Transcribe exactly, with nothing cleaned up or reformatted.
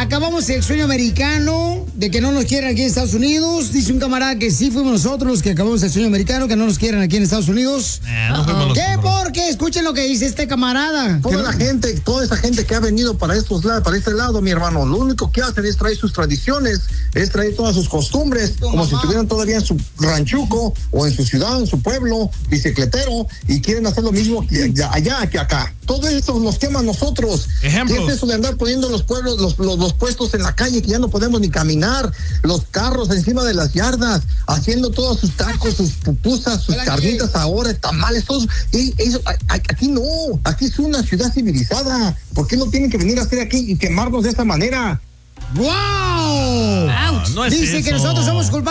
acabamos el sueño americano de que no nos quieren aquí en Estados Unidos. Dice un camarada que sí fuimos nosotros los que acabamos el sueño americano, que no nos quieren aquí en Estados Unidos. Eh, no fuimos ¿Qué? nosotros. Porque escuchen lo que dice este camarada. Toda Que la no- gente, toda esa gente que ha venido para estos lados, para este lado, mi hermano, lo único que hacen es traer sus tradiciones, es traer todas sus costumbres, Tu como mamá. si estuvieran todavía en su ranchuco o en su ciudad, en su pueblo, bicicletero, y quieren hacer lo mismo que allá, allá que acá. Todo eso nos quema a nosotros. Ejemplos. ¿Qué es eso de andar poniendo los pueblos, los, los, los puestos en la calle que ya no podemos ni caminar, los carros encima de las yardas, haciendo todos sus tacos, sus pupusas, sus Hola, carnitas ahora, tamales, todos? Y eso, a- a- aquí no, aquí es una ciudad civilizada. ¿Por qué no tienen que venir a hacer aquí y quemarnos de esa manera? ¡Wow! Ah, no es Dice que eso. nosotros somos culpables.